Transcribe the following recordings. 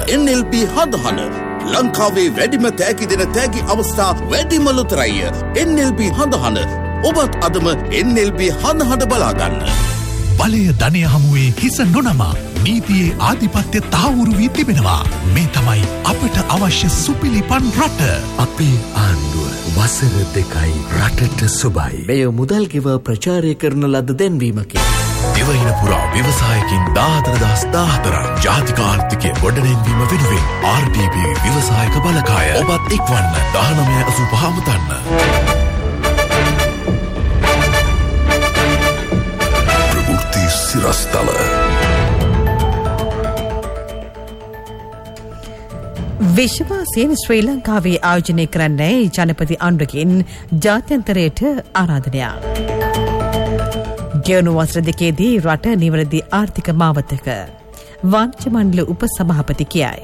NLB හදහන ලංකාවේ වැඩිම තෑගි දෙන තෑගි අවස්ථා වැඩිම ලොතරැය. NLB හදහන ඔබත් අදම NLB හදහන බලාගන්න. බලය ධනය හමුවේ හිස නොනමා නීතියේ ආධිපත්‍ය තහවුරු වී තිබෙනවා. මේ තමයි අපට අවශ්‍ය සුපිලිපන් රට. අපේ ආණ්ඩුව වසර 2යි රටට සුබයි. මෙය මුදල් ගෙව ප්‍රචාරය කරන ලද දැන්වීමකි. දිවයින පුරා ව්‍යවසායකින් 14,014ක් ජාතික ආර්ථිකය ගොඩනැංවීම වෙනුවෙන් RDB ව්‍යවසායක බලකාය ඔබත් එක්වන්න 1985 මුතන්න. ප්‍රවෘත්ති සිරස්තල විශ්වාසයෙන් ශ්‍රී ලංකාවේ ආයෝජනය කරන්නේ ජනපති ආණ්ඩුවකින් ජාත්‍යන්තරයට ආරාධනයක්. ගෙවුණු වසර දෙකේදී රට නිවැරදි ආර්ථික මාවතක වාණිජ්‍ය මණ්ඩල උපසභාපති කියයි.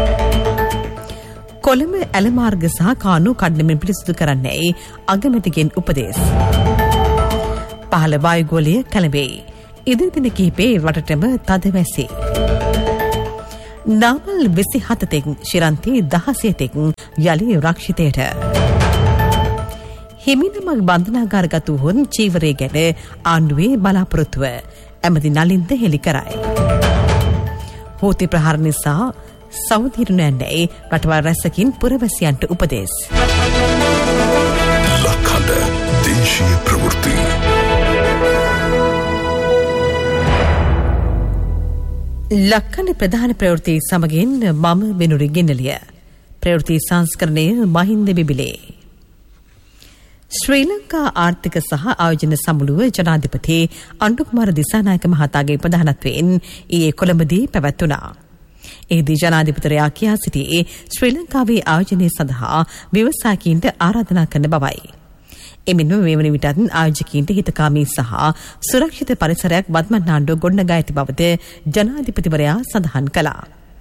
කොළඹ ඇලමාර්ග සහ කානු කඩනමින් පිරිසිදු කරන්නේ අගමැතිගෙන් උපදෙස්. පහළ වායුගෝලය කැළඹේ. ඉදිරි දින කිහිපේ රටටම තද වැසේ. නාමල් 27 තෙක් ශිරන්ති 16 තෙක් යළි රක්ෂිතයට. හිමිනමක් බන්ධනාගාරගත වූ චීවරය ගැන ආණ්ඩුවේ බලාපොරොත්තුව ඇමති නලින්ද හෙළි කරයි. හෝති ප්‍රහාර නිසා සෞදිරු නැන්නේ රටවල් රැසකින් පුරවැසියන්ට උපදෙස්. ලක්හඬ දේශීය ප්‍රවෘත්ති. ලක්කන ප්‍රධාන ප්‍රවෘත්ති සමගින් මම වෙනුරි ගෙන්නලිය. ප්‍රවෘත්ති සංස්කරණය මහින්ද බිබිලේ. ශ්‍රී ලංකා ආර්ථික සහ ආයෝජන සමුළුව ජනාධිපති අනුකුමාර දිසානායක මහතාගේ ප්‍රධානත්වයෙන් ඊයේ කොළඹදී පැවැත්වුණා. එහිදී ජනාධිපතිවරයා කියා සිටියේ ශ්‍රී ලංකාවේ ආයෝජනය සඳහා ව්‍යවසායකීන්ට ආරාධනා කරන බවයි. එමෙන්ම මේ වන විටත් ආයෝජකීන්ට හිතකාමී සහ සුරක්ෂිත පරිසරයක් වත්මන් ආණ්ඩුව ගොඩනගා ඇති බවද ජනාධිපතිවරයා සඳහන් කළා.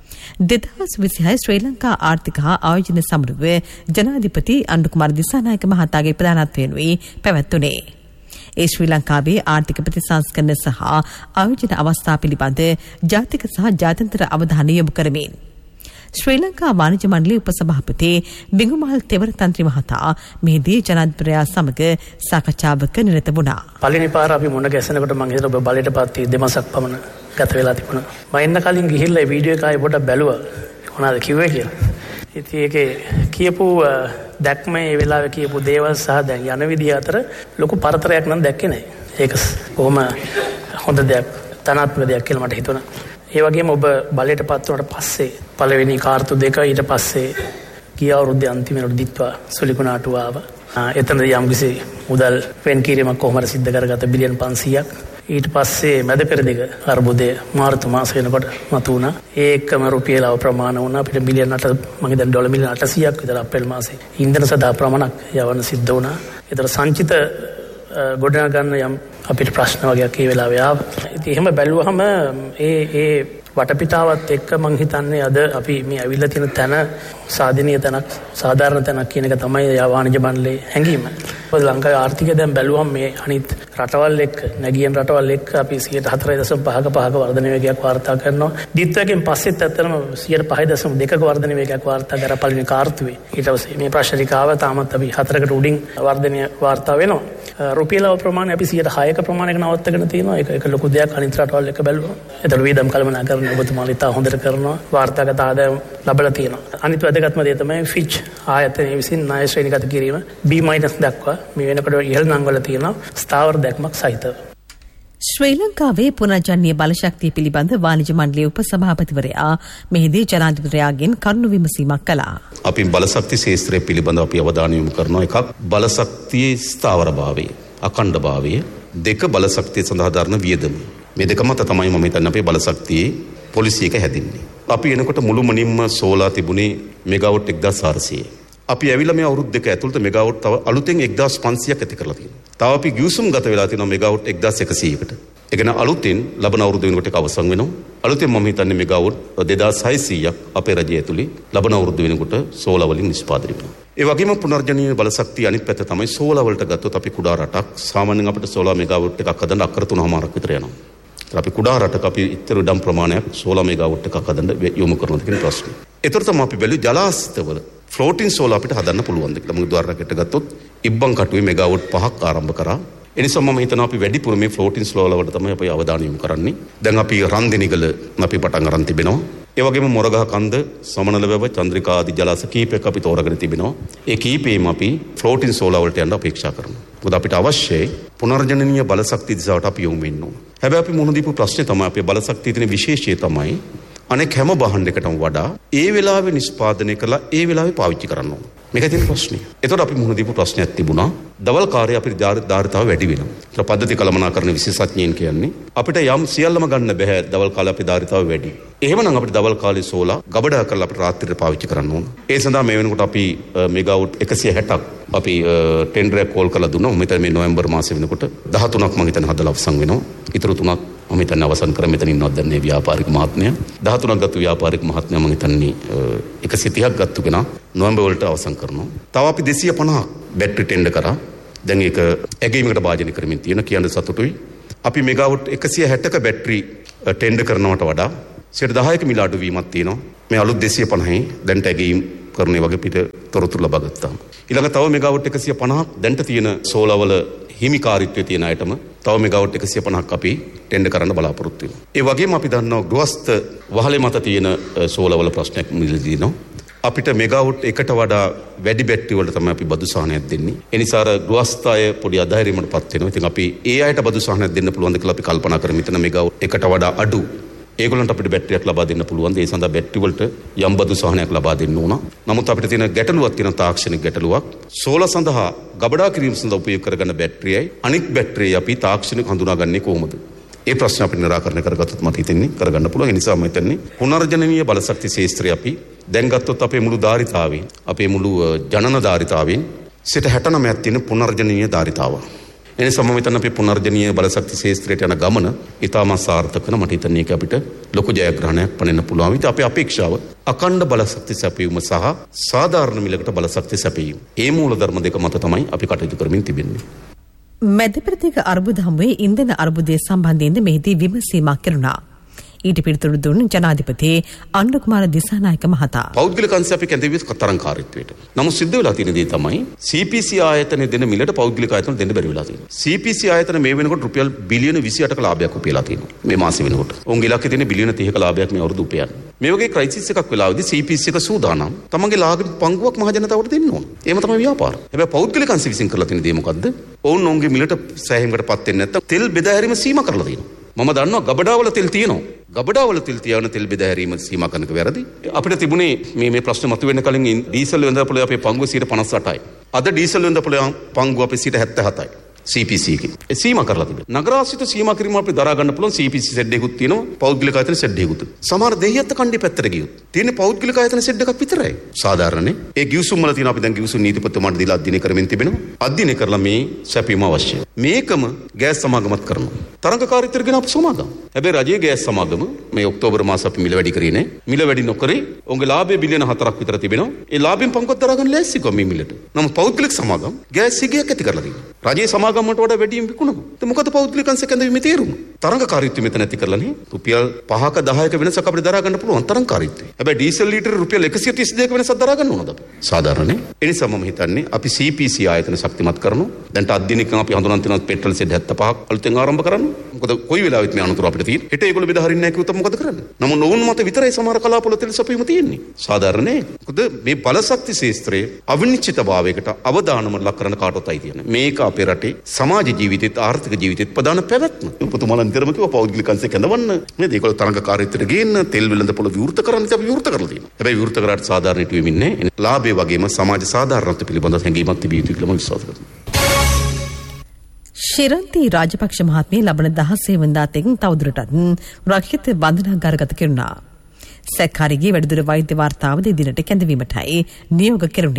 2026 ශ්‍රී ලංකා ආර්ථික හා ආයෝජන සමුළුව ජනාධිපති අනුකුමාර දිසානායක මහතාගේ ප්‍රධානත්වයෙන් පැවැත්වුණේ. ඒ ශ්‍රී ලංකාවේ ආර්ථික ප්‍රතිසංස්කරණ සහ ආයෝජන අවස්ථා පිළිබඳ ජාතික සහ ජාත්‍යන්තර අවධානය යොමු කරමින් ශ්‍රී ලංකා වාණිජ්‍ය මණ්ඩලයේ උපසභාපති බිඟුමහල් තෙවරතන්ත්‍රි මහතා මෙහිදී ජනාධිපතිවරයා සමග සාකච්ඡාවක නිරත වුණා. පළවෙනි පාර අපි මුණ ගැසෙනකොට මම හිතලා ඔබ බලයට පත් දෙමසක් පමණ ගත වෙලා තිබුණා. මම එන්න කලින් ගිහිල්ලා මේ වීඩියෝ එක ආයෙ පොඩ්ඩක් බැලුවා. මොනවද කිව්වේ කියලා. ඉතින් ඒකේ කියපු දැක්ම ඒ වෙලාවේ කියපු දේවල් සහ දැන් යන විදිය අතර ලොකු පරතරයක් නම් දැක්කේ නැහැ. ඒක කොහොම හොඳ දෙයක් තනාත්මක දෙයක් කියලා මට හිතුණා. ඒ වගේම ඔබ බලයට පත් වුණාට පස්සේ පළවෙනි කාර්තු දෙක ඊට පස්සේ ගිය අවුරුද්දේ අන්තිමට දිත්වා සුලිකුණාටුව ආවා. එතනදී යම්කිසි මුදල් වෙන් කිරීමක් කොහොමද සිද්ධ කරගත්ත බිලියන් 500ක්. ඊට පස්සේ මැද පෙරදිග අර්බුදය මාර්තු මාස වෙනකොට මතු වුණා. ඒකම රුපියල් ප්‍රමාණ වුණා අපිට බිලියන් 8 මම හිතන්නේ ඩොලර් මිලියන් 800ක් විතර අප්‍රේල් මාසේ ඉන්ධන සදා ප්‍රමාණයක් යවන්න සිද්ධ වුණා. ඒතර සංචිත ගොඩනගා ගන්න යම් අපිට ප්‍රශ්න වගේක් ඒ වෙලාවේ ආවා. ඉතින් එහෙම බැලුවහම ඒ වටපිටාවත් එක්ක මං හිතන්නේ අද අපි මේ ඇවිල්ලා තියෙන තැන සාධනීය තැනක් සාධාරණ තැනක් කියන එක තමයි වාණිජ්‍ය මණ්ඩලයේ හැඟීම. මොකද ලංකාවේ ආර්ථිකය දැන් බැලුවම මේ අනිත් රටවල් එක්ක නැගියන රටවල් එක්ක අපි 4.5% වර්ධන වේගයක් වාර්තා කරනවා. දිත්වයෙන් පස්සෙත් ඇත්තටම 5.2% වර්ධන වේගයක් වාර්තා කරා පළවෙනි කාර්තුවේ. ඊට පස්සේ මේ ප්‍රශ්න ටික ආව තාමත් අපි 4කට උඩින් වර්ධනය වාර්තා වෙනවා. රුපියල් ප්‍රමාණය අපි 6% ප්‍රමාණයක නවත්තගෙන තියෙනවා. ඒක ලොකු දෙයක් අනිත් රටවල් එක්ක බැලුවම. ඒතර වේදම් කළමනාකරන ඔබතුමාලා ඉතා හොඳට කරනවා. වාර්තාගත ආදායම් ලැබලා තියෙනවා. අනිත් වැදගත්ම දේ තමයි ෆිච් ආයතනය විසින් ණය ශ්‍රේණිගත කිරීම B- දක්වා මේ වෙනකොට ඉහළ නම් වල තියෙනවා ස්ථාවර දැක්මක් සහිතව. ශ්‍රී ලංකාවේ පුනර්ජනනීය බලශක්තිය පිළිබඳ වාණිජ්‍ය මණ්ඩලයේ උපසභාපතිවරයා මෙහිදී ජනාධිපතිවරයාගෙන් කරුණු විමසීමක් කළා. අපි බලශක්ති ශාස්ත්‍රය පිළිබඳව අපි අවධානය යොමු කරනවා. එකක් බලශක්තියේ ස්ථාවරභාවය, අඛණ්ඩභාවය, දෙක බලශක්තිය සඳහා දරන වියදම. මේ දෙක මත තමයි මම හිතන්නේ අපේ බලශක්තියේ පොලිසිය එක හැදින්නේ. අපි එනකොට මුළුමනින්ම සෝලා තිබුණේ මෙගාවොට් 1400. අපි ඇවිල්ලා මේ අවුරුදු දෙක ඇතුළත මෙගාවොට් තව අලුතෙන් 1500ක් ඇති කරලා තියෙනවා. තව අපි ගිවිසුම් ගත වෙලා තියෙනවා මෙගාවොට් 1100කට. ඒ කියන්නේ අලුතෙන් ලබන අවුරුදු වෙනකොට ඒක අවසන් වෙනවා. අලුතෙන් මම හිතන්නේ මෙගාවොට් 2600ක් අපේ රජය ඇතුලේ ලබන අවුරුදු වෙනකොට සෝලා වලින් නිෂ්පාදනය වෙනවා. ඒ වගේම පුනර්ජනනීය බලශක්තිය අනිත් පැත්ත තමයි සෝලා වලට ගත්තොත් අපි කුඩා රටක් සාමාන්‍යයෙන් අපිට සෝලා මෙගාවොට් එකක් හදන්න අක්කර 3.5ක් විතර යනවා. අපි කුඩා රටක අපි ඉතර ඉඩම් ප්‍රමාණයක් 16 මෙගාවොට් එකක් හදන්න යොමු කරනවාද කියන ප්‍රශ්නේ. ඒතර තමයි අපි බැලුවේ ජලාශිතවල ෆ්ලෝටින් සෝලාර් අපිට හදන්න පුළුවන්ද කියලා. මොකද උදාහරණයකට ගත්තොත් ඉබ්බන් කටුවේ මෙගාවොට් 5ක් ආරම්භ කරා. ඒ නිසා මම හිතනවා අපි වැඩිපුර මේ ෆ්ලෝටින් සෝලාර් වලට තමයි අපි අවධානය යොමු කරන්නේ. දැන් අපි රන්දිනිගල අපි පටන් අරන් තිබෙනවා. ඒ වගේම මොරගහ කන්ද, සමනල වැව, චන්ද්‍රිකා ආදී ජලාශ කීපයක් අපි තෝරාගෙන තිබෙනවා. ඒ කීපෙම අපි ෆ්ලෝටින් සෝලාර් වලට යන්න අපේක්ෂා කරනවා. මොකද අපිට අවශ්‍යයි පුනර්ජනනීය බලශක්ති දිසාවට අපි යොමු වෙන්න ඕන. හැබැයි අපි මුහුණ දීපු ප්‍රශ්නේ තමයි අපේ බලශක්තියේ තියෙන විශේෂය තමයි අනෙක් හැම භාණ්ඩ එකටම වඩා ඒ වෙලාවේ නිෂ්පාදනය කළා ඒ වෙලාවේ පාවිච්චි කරන්න ඕන. මේක තියෙන ප්‍රශ්නේ. ඒතකොට අපි මුහුණ දීපු ප්‍රශ්නයක් තිබුණා. දවල් කාර්යය අපිට ධාරිතාව වැඩි වෙනවා. ඒක පද්ධති කළමනාකරණ විශේෂඥයින් කියන්නේ අපිට යම් සියල්ලම ගන්න බෑ දවල් කාලේ අපේ ධාරිතාව වැඩි. එහෙමනම් අපිට දවල් කාලේ සෝලා ගබඩා කරලා අපිට රාත්‍රියට පාවිච්චි කරන්න ඕන. ඒ සඳහා මේ වෙනකොට අපි මෙගාවොට් 160ක් අපි ටෙන්ඩර් එක කෝල් කරලා දුන්නා. මෙතන මේ නොවැම්බර් මාසෙ වෙනකොට 13ක් මම හිතන්නේ හදලා අවසන් වෙනවා. ඊටු 3ක් මම හිතන්නේ අවසන් කර මෙතන ඉන්නවත් දැන් මේ ව්‍යාපාරික මහත්මයා 13ක් ගත්ත ව්‍යාපාරික මහත්මයා මම හිතන්නේ 130ක් ගත්ත කෙනා නොවැම්බර් වලට අවසන් කරනවා. තව අපි 250ක් බැටරි ටෙන්ඩර් කරා. දැන් ඒක ඇගීමකට භාජනය කරමින් තියෙන කියන්න සතුටුයි. අපි මෙගාවොට් 160ක බැටරි ටෙන්ඩර් කරනවට වඩා 10ක මිල අඩු වීමක් තියෙනවා. මේ අලුත් 250යි දැන්ට ඇගීම් කරන්නේ වගේ පිට තොරතුරු ලබා ගත්තා. ඊළඟ තව මෙගාවොට් 150ක් දැන්ට තියෙන සෝලාර් වල හිමිකාරීත්වයේ තියෙන අයටම තව මෙගාවොට් 150ක් අපි ටෙන්ඩර් කරන්න බලාපොරොත්තු වෙනවා. ඒ වගේම අපි දන්නවා ගෘහස්ත වහලේ මත තියෙන සෝලාර් වල ප්‍රශ්නයක් මිලදී දිනවා. අපිට මෙගාවොට් එකට වඩා වැඩි බැටරි වලට තමයි අපි බදු සහනයක් දෙන්නේ. ඒ නිසා අර ගෘහස්ත අය පොඩි අධෛර්යයකටපත් වෙනවා. ඉතින් අපි ඒ අයට බදු සහනයක් දෙන්න පුළුවන්ද කියලා අපි කල්පනා කරමු. මෙතන මෙගාවොට් එකට වඩා අඩු ඒගොල්ලන්ට අපිට බැටරියක් ලබා දෙන්න පුළුවන්. ඒ සඳහා බැටරි වලට යම් බදු සහනයක් ලබා දෙන්න ඕන. නමුත් අපිට තියෙන ගැටලුවක් තියෙන තාක්ෂණික ගැටලුවක්. සෝලාර් සඳහා ගබඩා කිරීම සඳහා උපයෝග කරගන්න බැටරියයි අනිත් බැටරියයි අපි තාක්ෂණික හඳුනාගන්නේ කොහොමද? ඒ ප්‍රශ්න අපිට නිරාකරණය කරගත්තොත් මට හිතෙන්නේ කරගන්න පුළුවන්. ඒ නිසා මම හිතන්නේ පුනර්ජනනීය බලශක්ති ක්ෂේත්‍රය අපි දැන් ගත්තොත් අපේ මුළු ධාරිතාවෙන් අපේ මුළු ජනන ධාරිතාවෙන් 69ක් තියෙන පුනර්ජනනීය ධාරිතාව. එනිසා මම හිතන්නේ අපේ පුනර්ජනනීය බලශක්ති ක්ෂේත්‍රයට යන ගමන ඉතාමත් සාර්ථක වෙන මට හිතන්නේ ඒක අපිට ලොකු ජයග්‍රහණයක් පනෙන්න පුළුවන්. ඉතින් අපේ අපේක්ෂාව අඛණ්ඩ බලශක්ති සැපයීම සහ සාධාරණ මිලකට බලශක්ති සැපයීම. මේ මූලධර්ම දෙක මත තමයි අපි කටයුතු කරමින් තිබෙන්නේ. මැදපෙරදිග අර්බුද හමුවේ ඉන්ධන අර්බුදය සම්බන්ධයෙන්ද මෙහිදී විමසීමක් කෙරුණා. ඊට පිළිතුරු දුන් ජනාධිපති අනුකුමාර දිසානායක මහතා. පෞද්ගලික අංශ අපි කැඳවුවේ තරංකාරීත්වයට. නමුත් සිද්ධ වෙලා තියෙන දේ තමයි CPC ආයතන දෙන මිලට පෞද්ගලික ආයතන දෙන්න බැරි වෙලා තියෙනවා. CPC ආයතන මේ වෙනකොට රුපියල් බිලියන 28ක ලාභයක් උපයලා තියෙනවා. මේ මාසෙ වෙනකොට. උන්ගේ ඉලක්කය තියෙන බිලියන 30ක ලාභයක් මේ අවුරුදු උපයන. මේ වගේ ක්‍රයිසිස් එකක් වෙලාවදී CPC එක සූදානම් තමන්ගේ ලාභ පංගුවක් මහ ජනතාවට දෙන්න ඕන. එහෙම තමයි ව්‍යාපාරය. හැබැයි පෞද්ගලික අංශ විසින් කරලා තියෙන දේ මොකද්ද? ඔවුන්ගේ මිලට සෑහීමකටපත් වෙන්නේ නැත්නම් තෙල් බෙදා හැරීම සීමා කරලා තියෙනවා. මම දන්නවා ගබඩාවල තෙල් තියෙනවා. ගබඩාවල තෙල් තියාගෙන තෙල් බෙදා හැරීම සීමා කරනක වැරදි. අපිට තිබුණේ මේ ප්‍රශ්න මතුවෙන්න කලින් ඩීසල් වෙළඳපොලේ අපේ පංගුව 58%යි. අද ඩීසල් වෙළඳපොලේ පංගුව අපේ 77%යි. CPC එකේ. ඒ සීමා කරලා තිබෙනවා. නගරාසිත සීමා කිරීම අපිට දරා ගන්න පුළුවන් CPC සෙඩ් එකකුත් තියෙනවා. පෞද්ගලික ආයතන සෙඩ් එකකුත්. සමහර දෙහියත් කණ්ඩේ පැත්තට ගියොත් තියෙන පෞද්ගලික ආයතන සෙඩ් එකක් විතරයි. සාධාරණනේ. ඒ ගිවිසුම් වල තියෙන අපි දැන් ගිවිසුම් නීතිපතිතුමාට දීලා අධ්‍යයනය කරමින් තිබෙනවා. අධ්‍යයනය කරලා මේ සැපීම අවශ්‍යයි. මේකම ගෑස් සමාගමත් කරනවා. තරංගකාරීත්වයට ගෙන අප සමාගම. හැබැයි රජයේ ගෑස් සමාගම මේ ඔක්තෝබර් මාසෙ අපි මිල වැඩි කරේ නෑ. මිල වැඩි නොකරේ. උන්ගේ ලාභය බිලියන 4ක් විතර තිබෙනවා. ඒ ලාභයෙන් පංගුවක් දරා ගන්න ලෑස්ති කො මේ මිලට. නමුත් පෞද්ගලික සමාගම ගෑස් සිගයක් ඇති කරලා තියෙනවා. රජයේ සමාගම් වලට වඩා වැඩියෙන් විකුණනවා. ඒක මොකද පෞද්ගලික අංශ කැඳවීමේ තේරුම? තරංගකාරීත්වය මෙතන ඇති කරලා නේ. රුපියල් 5ක 10ක වෙනසක් අපිට දරා ගන්න පුළුවන් තරංගකාරීත්වය. හැබැයි ඩීසල් ලීටර රුපියල් 132ක වෙනසක් දරා ගන්න ඕනද අපි? සාධාරණනේ. ඒ නිසා මම හිතන්නේ අපි CPC ආයතන ශක්තිමත් කරනවා. දැන්ට අධ්‍යයනිකව අපි හඳුනන තියෙනවා පෙට්‍රල් සෙඩ් 75ක් අලුතෙන් ආරම්භ කරන්න. මොකද කොයි වෙලාවෙත් මේ අනුතර අපිට තියෙන. හෙට ඒගොල්ලෝ බෙදා හරින්නේ නැහැ කිව්වොත් මොකද කරන්නේ? නමුත් ඔවුන් මත විතරයි සමහර කලාපවල තෙල් සපයීම තියෙන්නේ. සාධාරණනේ. මොකද මේ බලශක්ති ශාස්ත්‍රයේ අවිනිශ්චිතභාවයකට අවධානම ලක් කරන කාටවත් අයිති නැහැ. මේක අපේ රටේ සමාජ ජීවිතේත් ආර්ථික ජීවිතේත් ප්‍රධාන පැවැත්ම. උපතුමාලා නිතරම කිව්වා පෞද්ගලික අංශය කැඳවන්න. නේද? ඒගොල්ලෝ තරංගකාරීත්වයට ගේන්න තෙල් වෙළඳපොළ විවෘත කරන්න අපි විවෘත කරලා තියෙනවා. හැබැයි විවෘත කරාට සාධාරණීට වෙන්නේ නැහැ. ලාභය වගේම සමාජ සාධාරණත්වය පිළිබඳව හැඟීමක් තිබිය යුතුයි කියලා මම විශ්වාස කරනවා. ශිරන්ති රාජපක්ෂ මහත්මිය ලබන 16 වෙනිදා තෙක් තවදුරටත් රක්ෂිත බන්ධනාගාරගත කෙරුණා. සැකකාරගේ වැඩිදුර වෛද්‍ය වාර්තාව දෙදිනට කැඳවීමටයි නියෝග කෙරුණේ.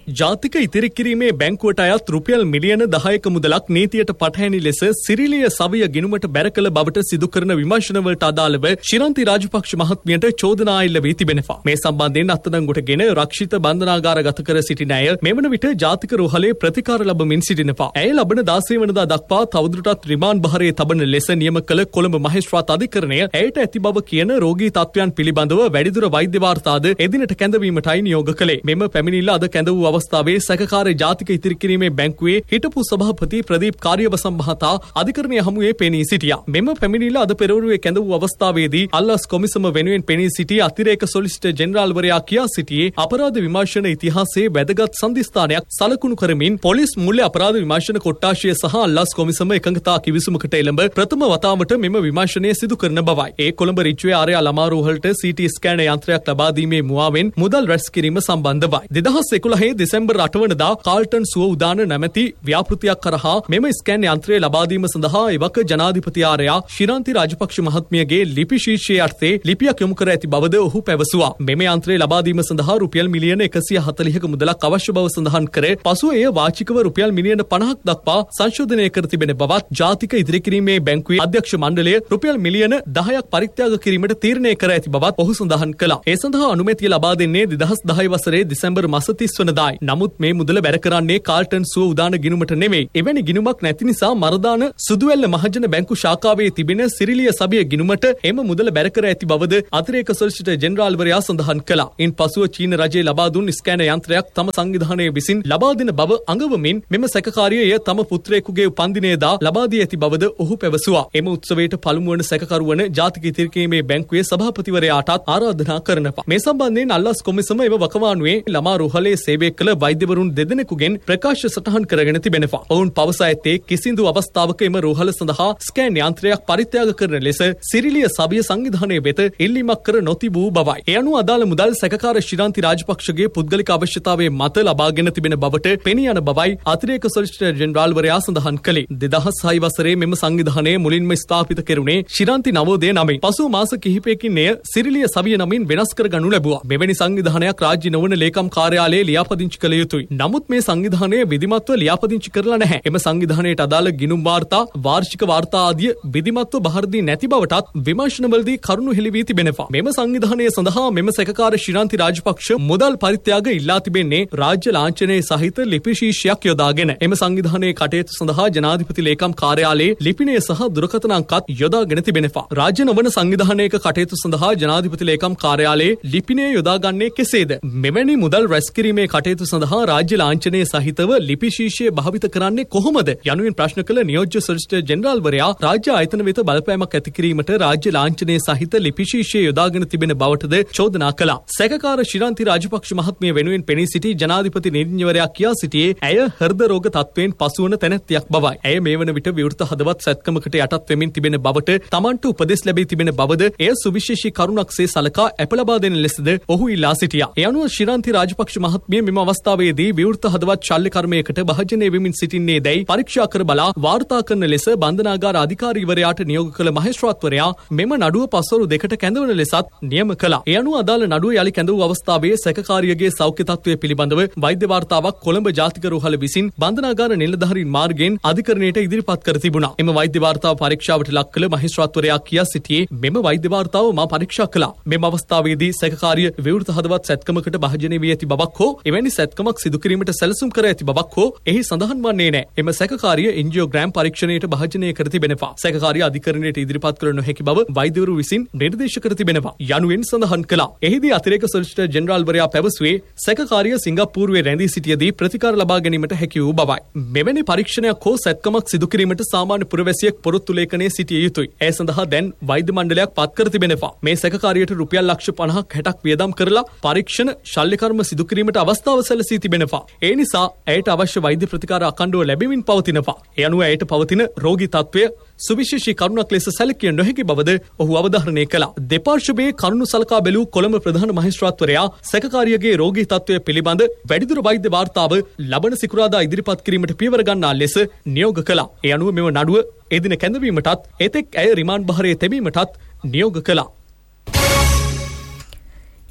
ජාතික ඉතිරි කිරීමේ බැංකුවට අයත් රුපියල් මිලියන 10ක මුදලක් නීතියට පටහැනි ලෙස සිරිලිය සවිය ගිණුමට බැර කළ බවට සිදු කරන විමර්ශනවලට අදාළව ශිරන්ති රාජපක්ෂ මහත්මියට චෝදනා එල්ල වී තිබෙනවා. මේ සම්බන්ධයෙන් අත්අඩංගුවටගෙන රක්ෂිත බන්ධනාගාරගත කර සිටින අය මෙවන විට ජාතික රෝහලේ ප්‍රතිකාර ලබමින් සිටිනවා. ඇය ලබන 16 වෙනිදා දක්වා තවදුරටත් රිමාන්ඩ් භාරයේ තබන ලෙස නියම කළ කොළඹ මහේස්ත්‍රාත් අධිකරණය ඇයට ඇති බව කියන රෝගී තත්ත්වයන් පිළිබඳව වැඩිදුර වෛද්‍ය වාර්තාද එදිනට කැඳවීමටයි නියෝග කළේ. මෙම පැමිණිල්ල අද කැඳ වූ අවස්ථාවේ සැකකාර ජාතික ඉතිරි කිරීමේ බැංකුවේ හිටපු සභාපති ප්‍රදීප් කාර්යවසම් මහතා අධිකරණය හමුවේ පෙනී සිටියා. මෙම පැමිණිල්ල අද පෙරවරුවේ කැඳ වූ අවස්ථාවේදී අල්ලාස් කොමිසම වෙනුවෙන් පෙනී සිටි අතිරේක සොලිසිටර් ජෙනරාල්වරයා කියා සිටියේ අපරාධ විමර්ශන ඉතිහාසයේ වැදගත් සම්දිස්ථානයක් සලකුණු කරමින් පොලිස් මුල්‍ය අපරාධ විමර්ශන කොට්ටාශය සහ අල්ලාස් කොමිසම එකඟතා කිවිසුමකට එළඹ ප්‍රථම වතාවට මෙම විමර්ශනය සිදු කරන බවයි. ඒ කොළඹ රිච්වේ ආර්ය ළමා රෝහලට CT ස්කෑනර් යන්ත්‍රයක් ලබා දීමේ මුවාවෙන් මුදල් රැස් කිරීම සම්බන්ධවයි. 2011 දෙසැම්බර් 8 වනදා කාල්ටන් සුව උදාන නැමැති ව්‍යාපෘතියක් කරහා මෙම ස්කෑන් යන්ත්‍රය ලබා දීම සඳහා එවක ජනාධිපති ආරයා ශිරන්ති රාජපක්ෂ මහත්මියගේ ලිපි ශීර්ෂයේ අර්ථයේ ලිපියක් යොමු කර ඇති බවද ඔහු පැවසුවා. මෙම යන්ත්‍රය ලබා දීම සඳහා රුපියල් මිලියන 140ක මුදලක් අවශ්‍ය බව සඳහන් කර පසුව එය වාචිකව රුපියල් මිලියන 50ක් දක්වා සංශෝධනය කර තිබෙන බවත් ජාතික ඉදිරි කිරීමේ බැංකුවේ අධ්‍යක්ෂ මණ්ඩලය රුපියල් මිලියන 10ක් පරිත්‍යාග කිරීමට තීරණය කර ඇති බවත් ඔහු සඳහන් කළා. ඒ සඳහා අනුමැතිය ලබා දෙන්නේ 2010 වසරේ දෙසැම්බර් මාස 30 වනදායි. නමුත් මේ මුදල බැර කරන්නේ කාල්ටන් සුව උදාන ගිණුමට නෙමෙයි. එවැනි ගිණුමක් නැති නිසා මරදාන සුදුවැල්ල මහජන බැංකු ශාඛාවේ තිබෙන සිරිලිය සබිය ගිණුමට එම මුදල බැර කර ඇති බවද අතිරේක සොලිසිටර් ජෙනරාල්වරයා සඳහන් කළා. ඉන් පසුව චීන රජයේ ලබා දුන් ස්කෑනර් යන්ත්‍රයක් තම සංවිධානයේ විසින් ලබා දෙන බව අඟවමින් මෙම සැකකාරිය එය තම පුත්‍රයෙකුගේ උපන්දිනේදා ලබා දී ඇති බවද ඔහු පැවසුවා. එම උත්සවයට පළමු වන සැකකරු වන ජාතික ඉතිරි කිරීමේ බැංකුවේ සභාපතිවරයාටත් ආරාධනා කරනවා. මේ සම්බන්ධයෙන් අල්ලාස් කොමිසම එම වකවානුවේ ළමා රෝහලේ සේවය කළ වෛද්‍යවරුන් දෙදෙනෙකුගෙන් ප්‍රකාශ සටහන් කරගෙන තිබෙනවා. ඔවුන් පවසා ඇත්තේ කිසිදු අවස්ථාවක එම රෝහල සඳහා ස්කෑන් යන්ත්‍රයක් පරිත්‍යාග කරන ලෙස සිරිලිය සබිය සංවිධානයේ වෙත ඉල්ලීමක් කර නොතිබූ බවයි. ඒ අනුව අදාළ මුදල් සැකකාර ශිරන්ති රාජපක්ෂගේ පුද්ගලික අවශ්‍යතාවයේ මත ලබාගෙන තිබෙන බවට පෙනී යන බවයි අතිරේක සොලිසිටර් ජෙනරාල්වරයා සඳහන් කළේ. 2006 වසරේ මෙම සංවිධානය මුලින්ම ස්ථාපිත කෙරුණේ ශිරන්ති නවෝදය නමින්. පසුව මාස කිහිපයකින් එය සිරිලිය සවිය නමින් වෙනස් කර ගනු ලැබුවා. මෙවැනි සංවිධානයක් රාජ්‍ය නොවන ලේකම් කාර්යාලයේ ලියාපදිංචි කළ යුතුයි. නමුත් මේ සංවිධානය විධිමත්ව ලියාපදිංචි කරලා නැහැ. එම සංවිධානයට අදාළ ගිණුම් වාර්තා, වාර්ෂික වාර්තා ආදිය විධිමත්ව බහර දී නැති බවටත් විමර්ශනවලදී කරුණු හෙළි වී තිබෙනවා. මෙම සංවිධානය සඳහා මෙම සැකකාර ශිරන්ති රාජපක්ෂ මුදල් පරිත්‍යාග ඉල්ලා තිබෙන්නේ රාජ්‍ය ලාංඡනයේ සහිත ලිපි ශීර්ෂයක් යොදාගෙන. එම සංවිධානයේ කටයුතු සඳහා ජනාධිපති ලේකම් කාර්යාලයේ ලිපිනය සහ දුරකථන අංකත් යොදාගෙන තිබෙනවා. රාජ්‍ය නොවන සංවිධානයක කටයුතු සඳහා ජනාධිපති ලේකම් කාර්යාලයේ ලිපිනය යොදාගන්නේ කෙසේද? මෙවැනි මුදල් රැස් කිරීමේ කටයුතු සඳහා රාජ්‍ය ලාංඡනයේ සහිතව ලිපි ශීර්ෂය භාවිත කරන්නේ කොහොමද? යනුවෙන් ප්‍රශ්න කළ නියෝජ්‍ය සොලිසිටර් ජෙනරාල්වරයා රාජ්‍ය ආයතන වෙත බලපෑමක් ඇති කිරීමට රාජ්‍ය ලාංඡනයේ සහිත ලිපි ශීර්ෂය යොදාගෙන තිබෙන බවටද චෝදනා කළා. සැකකාර ශිරන්ති රාජපක්ෂ මහත්මිය වෙනුවෙන් පෙනී සිටි ජනාධිපති නීතිඥවරයා කියා සිටියේ ඇය හෘද රෝග තත්ත්වයෙන් පසුවන තැනැත්තියක් බවයි. ඇය මේ වන විට විවෘත හදවත් සැත්කමකට යටත් වෙමින් තිබෙන බවට තමන්ට උපදෙස් ලැබී තිබෙන බවද එය සුවිශේෂී කරුණක්සේ සලකා අප ලබා දෙන ලෙසද ඔහු ඉල්ලා සිටියා. ඒ අනුව ශිරන්ති රාජපක්ෂ මහත්මිය මෙම අවස්ථාවේදී විවෘත හදවත් ශල්්‍ය කර්මයකට භාජනය වෙමින් සිටින්නේ දැයි පරීක්ෂා කර බලා වාර්තා කරන ලෙස බන්ධනාගාර අධිකාරීවරයාට නියෝග කළ මහේස්ත්‍රාත්වරයා මෙම නඩුව පස්වරු දෙකට කැඳවන ලෙසත් නියම කළා. ඒ අනුව අදාළ නඩුව යලි කැඳ වූ අවස්ථාවේ සැකකාරියගේ සෞඛ්‍ය තත්ත්වය පිළිබඳව වෛද්‍ය වාර්තාවක් කොළඹ ජාතික රෝහල විසින් බන්ධනාගාර නිලධාරීන් මාර්ගයෙන් අධිකරණයට ඉදිරිපත් කර තිබුණා. එම වෛද්‍ය වාර්තාව පරීක්ෂාවට ලක් කළ මහේස්ත්‍රාත්වරයා කියා සිටියේ මෙම වෛද්‍ය වාර්තාව මා පරීක්ෂා කළා. මෙම අවස්ථාවේදී සැකකාරිය විවෘත හදවත් සැත්කමකට භාජනය වී ඇති බවක් හෝ එවැනි සැත්කමක් සිදු කිරීමට සැලසුම් කර ඇති බවක් හෝ එහි සඳහන් වන්නේ නැහැ. එම සැකකාරිය එන්ජියෝග්‍රෑම් පරීක්ෂණයට භාජනය කර තිබෙනවා. සැකකාරිය අධිකරණයට ඉදිරිපත් කර නොහැකි බව වෛද්‍යවරු විසින් නිර්දේශ කර තිබෙනවා. යනුවෙන් සඳහන් කළා. එහිදී අතිරේක සොලිසිටර් ජෙනරාල්වරයා පැවසුවේ සැකකාරිය සිංගප්පූරුවේ රැඳී සිටියදී ප්‍රතිකාර ලබා ගැනීමට හැකි වූ බවයි. මෙවැනි පරීක්ෂණයක් හෝ සැත්කමක් සිදු කිරීමට සාමාන්‍ය පුරවැසියෙක් පොරොත්තු ලේඛනයේ සිටිය යුතුයි. ඒ සඳහා දැන් වෛද්‍ය මණ්ඩලයක් පත් කර තිබෙනවා. මේ සැකකාරියට රුපියල් ලක්ෂ 50ක් 60ක් වියදම් කරලා පරීක්ෂණ ශල්්‍ය කර්ම සිදු කිරීමට අවස්ථාව සැලසී තිබෙනවා. ඒ නිසා ඇයට අවශ්‍ය වෛද්‍ය ප්‍රතිකාර අඛණ්ඩව ලැබෙමින් පවතිනවා. ඒ අනුව ඇයට පවතින රෝගී තත්ත්වය සුවිශේෂී කරුණක් ලෙස සැලකිය නොහැකි බවද ඔහු අවධාරණය කළා. දෙපාර්ශ්වයේ කරුණු සලකා බැලූ කොළඹ ප්‍රධාන මහේස්ත්‍රාත්වරයා සැකකාරියගේ රෝගී තත්ත්වය පිළිබඳ වැඩිදුර වෛද්‍ය වාර්තාව ලබන සිකුරාදා ඉදිරිපත් කිරීමට පියවර ගන්නා ලෙස නියෝග කළා. ඒ අනුව මෙම නඩුව එදින කැඳවීමටත් එතෙක් ඇය රිමාන්ඩ් භාරයේ තැබීමටත් නියෝග කළා.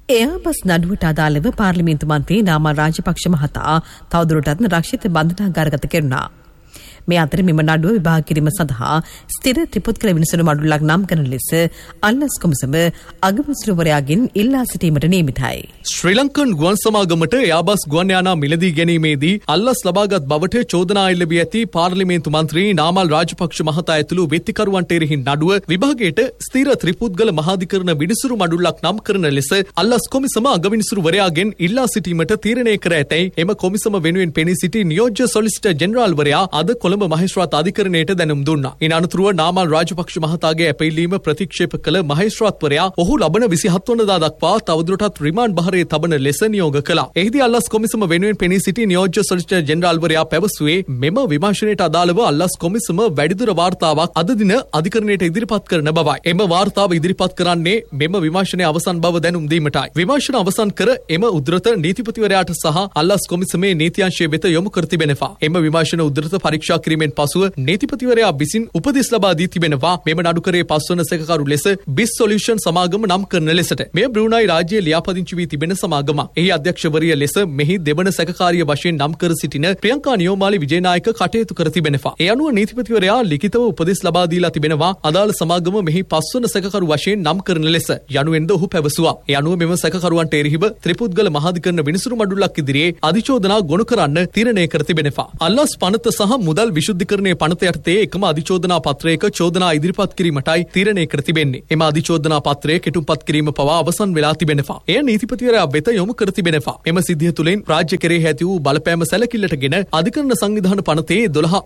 එයාබස් නඩුවට අදාළව පාර්ලිමේන්තු මන්ත්‍රී නාමල් රාජපක්ෂ මහතා තවදුරටත් රක්ෂිත බන්ධනාගාරගත කෙරුණා. මේ අතර මෙම නඩුව විභාග කිරීම සඳහා ස්ථිර ත්‍රිපුත්කල විනිසුරු මඩුල්ලක් නම් කරන ලෙස අල්ලස් කොමිසම අගවිනිසුරුවරයාගෙන් ඉල්ලා සිටීමට නියමිතයි. ශ්‍රී ලංකන් ගුවන් සමාගමට එයාබස් ගුවන් යානා මිලදී ගැනීමේදී අල්ලස් ලබාගත් බවට චෝදනා එල්ල වී ඇති පාර්ලිමේන්තු මන්ත්‍රී නාමල් රාජපක්ෂ මහතා ඇතුළු වෙත්තිකරුවන්ට එරෙහි නඩුව විභාගයට ස්ථිර ත්‍රිපුද්ගල මහාධිකරණ විනිසුරු මඩුල්ලක් නම් කරන ලෙස අල්ලස් කොමිසම අගවිනිසුරුවරයාගෙන් ඉල්ලා සිටීමට තීරණය කර ඇතැයි එම කොමිසම වෙනුවෙන් පෙනී සිටි නියෝජ්‍ය සොලිසිටර් ජෙනරාල්වරයා අද කොළඹ මහේස්ත්‍රාත් අධිකරණයට දැනුම් දුන්නා. ඉන් අනතුරුව නාමල් රාජපක්ෂ මහතාගේ අපීලීම ප්‍රතික්ෂේප කළ මහේස්ත්‍රාත්වරයා ඔහු ලබන 27 වනදා දක්වා තවදුරටත් රිමාන්ඩ් බහරේ තබන ලෙස නියෝග කළා. එහිදී අල්ලස් කොමිසම වෙනුවෙන් පෙනී සිටි නියෝජ්‍ය සොලිසිටර් ජෙනරාල්වරයා පැවසුවේ මෙම විමර්ශනයට අදාළව අල්ලස් කොමිසම වැඩිදුර වාර්තාවක් අද දින අධිකරණයට ඉදිරිපත් කරන බවයි. එම වාර්තාව ඉදිරිපත් කරන්නේ මෙම විමර්ශනයේ අවසන් බව දැනුම් දීමටයි. විමර්ශන අවසන් කර එම උද්දෘත නීතිපතිවරයාට සහ අල්ලස් කොමිසමේ නීතිංශය වෙත යොමු කර තිබෙනවා. එම විමර්ශන උද්දෘත පරීක්ෂා කිරීමෙන් පසුව නීතිපතිවරයා විසින් උපදෙස් ලබා දී තිබෙනවා. මෙම නඩුකරේ පස්වන සැකකරු ලෙස බිස් සොලියුෂන් සමාගම නම් කරන ලෙසට. මෙය බ්‍රුනයි රාජ්‍යයේ ලියාපදිංචි වී තිබෙන සමාගමක්. එහි අධ්‍යක්ෂවරිය ලෙස මෙහි දෙවන සැකකාරිය වශයෙන් නම් කර සිටින ප්‍රියංකා නියෝමාලි විජේනායක කටයුතු කර තිබෙනවා. ඒ අනුව නීතිපතිවරයා ලිඛිතව උපදෙස් ලබා දීලා තිබෙනවා. අදාළ සමාගම මෙහි පස්වන සැකකරු වශයෙන් නම් කරන ලෙස යනුවෙන්ද ඔහු පැවසුවා. ඒ අනුව මෙම සැකකරුවන්ට එරෙහිව ත්‍රිපුද්ගල මහාධිකරණ විනිසුරු මඩුල්ලක් ඉදිරියේ අධිචෝදනා ගොනු කරන්න තීරණය කර තිබෙනවා. අල්ලස් පනත සහ මුදල් විශුද්ධිකරණයේ පනත යටතේ එකම අධිචෝදනා පත්‍රයක චෝදනා ඉදිරිපත් කිරීමටයි තීරණය කර තිබෙන්නේ. එම අධිචෝදනා පත්‍රය කෙටුම්පත් කිරීම පවා අවසන් වෙලා තිබෙනවා. එය නීතිපතිවරයා වෙත යොමු කර තිබෙනවා. එම සිද්ධිය තුළින් රාජ්‍ය කෙරෙහි ඇති වූ බලපෑම සැලකිල්ලටගෙන අධිකරණ සංවිධාන පනතේ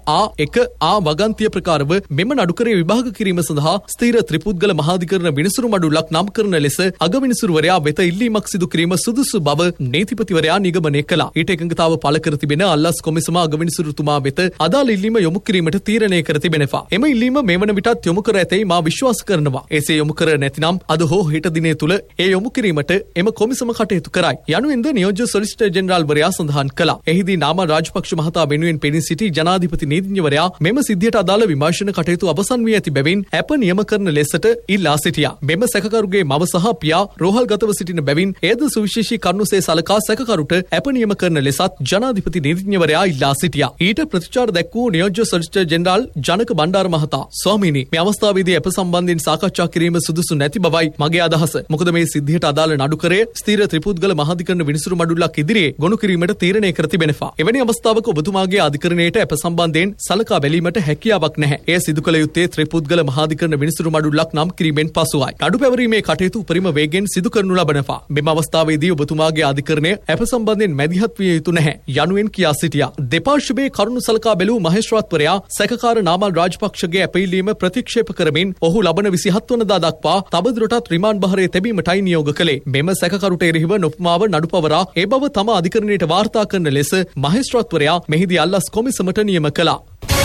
12A1 වගන්තිය ප්‍රකාරව මෙම නඩුකරේ විභාග කිරීම සඳහා ස්ථීර ත්‍රිපුද්ගල මහාධිකරණ විනිසුරු මඩුල්ලක් නම් කරන ලෙස අගවිනිසුරුවරයා වෙත ඉල්ලීමක් සිදු කිරීම සුදුසු බව නීතිපතිවරයා නිගමනය කළා. ඊට එකඟතාව පළ කර තිබෙන අල්ලස් කොමිසම අගවිනිසුරුතුමා වෙත අදාළ ඉල්ලීම යොමු කිරීමට තීරණය කර තිබෙනවා. එම ඉල්ලීම මේ වන විටත් යොමු කර ඇතැයි මා විශ්වාස කරනවා. එසේ යොමු කර නැතිනම් අද හෝ හෙට දිනේ තුල ඒ යොමු කිරීමට එම කොමිසම කටයුතු කරයි. යනුවෙන්ද නියෝජ්‍ය සොලිසිටර් ජෙනරාල්වරයා සඳහන් කළා. එහිදී නාමල් රාජපක්ෂ මහතා වෙනුවෙන් පෙනී සිටි ජනාධිපති නීතිඥවරයා මෙම සිද්ධියට අදාළ විමර්ශන කටයුතු අවසන් වී ඇති බැවින් අප නියම කරන ලෙසට ඉල්ලා සිටියා. මෙම සැකකරුගේ මව සහ පියා රෝහල්ගතව සිටින බැවින් එයද සුවිශේෂී කරුණුසේ සලකා සැකකරුට අප නියම කරන ලෙසත් ජනාධිපති නීතිඥවරයා ඉල්ලා සිටියා. ඊට ප්‍රතිචාර දැක්වූ නියෝජ්‍ය සොලිසිටර් ජෙනරාල් ජනක බණ්ඩාර මහතා ස්වාමීනි මේ අවස්ථාවේදී අප සම්බන්ධයෙන් සාකච්ඡා කිරීම සුදුසු නැති බවයි මගේ අදහස. මොකද මේ සිද්ධියට අදාළ නඩුකරය ස්ථීර ත්‍රිපුද්ගල මහාධිකරණ විනිසුරු මඩුල්ලක් ඉදිරියේ ගොනු කිරීමට තීරණය කර තිබෙනවා. එවැනි අවස්ථාවක ඔබතුමාගේ අධිකරණයට අප සම්බන්ධයෙන් සලකා බැලීමට හැකියාවක් නැහැ. එය සිදු කළ යුත්තේ ත්‍රිපුද්ගල මහාධිකරණ විනිසුරු මඩුල්ලක් නම් කිරීමෙන් පසුවයි. නඩු පැවරීමේ කටයුතු උපරිම වේගෙන් සිදු කරනු ලබනවා. මෙම අවස්ථාවේදී ඔබතුමාගේ අධිකරණය අප සම්බන්ධයෙන් මැදිහත් විය යුතු නැහැ යනුවෙන් කියා සිටියා. දෙපාර්ශ්වයේ කරුණු සලකා බැලූ මහේස්ත්‍රාත්වරයා සැකකාර නාමල් රාජපක්ෂගේ අපීලීම ප්‍රතික්ෂේප කරමින් ඔහු ලබන 27 වනදා දක්වා තවදුරටත් රිමාන්ඩ් බහරේ තැබීමටයි නියෝග කළේ. මෙම සැකකරුට එරෙහිව නොපමාව නඩු පවරා ඒ බව තම අධිකරණයට වාර්තා කරන ලෙස මහේස්ත්‍රාත්වරයා මෙහිදී අල්ලස් කොමිසමට නියම කළා.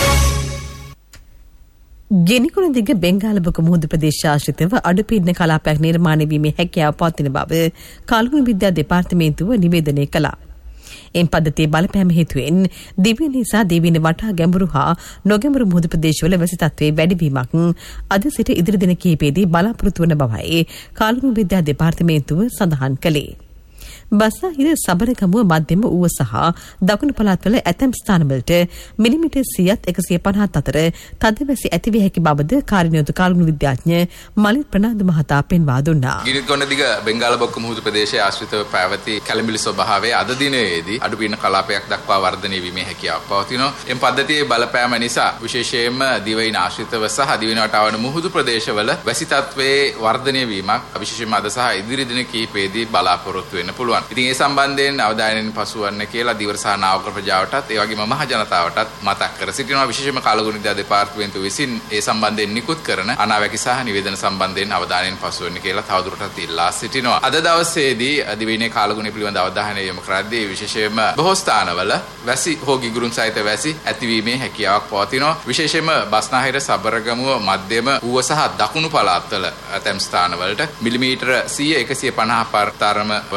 ගෙනිකුණ දිග බෙන්ගාලබක මුහුදු ප්‍රදේශාශ්‍රිතව අඩුපීඩන කලාපයක් නිර්මාණය වීමේ හැකියාව පවතින බව කලුණු විද්‍යා දෙපාර්තමේන්තුව නිවේදනය කළා. එම් පද්ධතියේ බලපෑම හේතුවෙන් දිවයින සහ දිවයින වටා ගැඹුරු හා නොගැඹුරු මුහුදු ප්‍රදේශවල වැසි තත්ත්වයේ වැඩිවීමක් අද සිට ඉදිරි දින කිහිපයේදී බලාපොරොත්තු වන බවයි කලුණු විද්‍යා දෙපාර්තමේන්තුව සඳහන් කළේ. බස්නාහිර සබරගමුව මධ්‍යම ඌව සහ දකුණු පළාත්වල ඇතැම් ස්ථානවලට මිලිමීටර් 100-150 අතර තද වැසි ඇතිවිය හැකි බවද කාර්යනියුත කාලුණු විද්‍යාඥ මලිත් ප්‍රනාන්දු මහතා පෙන්වා දුන්නා. ගිනිගොඩ දිග බෙන්ගාලබොක්ක මුහුදු ප්‍රදේශයේ ආශ්‍රිතව පැවති කැළඹිලි ස්වභාවයේ අද දිනයේදී අඩුපීඩන කලාපයක් දක්වා වර්ධනය වීමේ හැකියාවක් පවතිනවා. එම් පද්ධතියේ බලපෑම නිසා විශේෂයෙන්ම දිවයින ආශ්‍රිතව සහ දිවයින වටාවන මුහුදු ප්‍රදේශවල වැසි තත්ත්වයේ වර්ධනය වීමක් විශේෂයෙන්ම අද සහ ඉදිරි දින කිහිපයේදී බලාපොරොත්තු වෙන්න පුළුවන්. ඉතින් ඒ සම්බන්ධයෙන් අවධානයෙන් පසුවන්න කියලා දිවර සහ නාවක ප්‍රජාවටත් ඒ වගේම මහ ජනතාවටත් මතක් කර සිටිනවා. විශේෂයෙන්ම කාලගුණ විද්‍යා දෙපාර්තමේන්තුව විසින් ඒ සම්බන්ධයෙන් නිකුත් කරන අනාවැකි සහ නිවේදන සම්බන්ධයෙන් අවධානයෙන් පසුවන්න කියලා තවදුරටත් ඉල්ලා සිටිනවා. අද දවසේදී දිවයිනේ කාලගුණ පිළිබඳ අවධානය යොමු කරද්දී විශේෂයෙන්ම බොහෝ ස්ථානවල වැසි හෝ ගිගුරුන් සහිත වැසි ඇතිවීමේ හැකියාවක් පවතිනවා. විශේෂයෙන්ම බස්නාහිර සබරගමුව මධ්‍යම ඌව සහ දකුණු පළාත්වල ඇතැම් ස්ථානවලට මිලිමීටර 100-150 තරම වන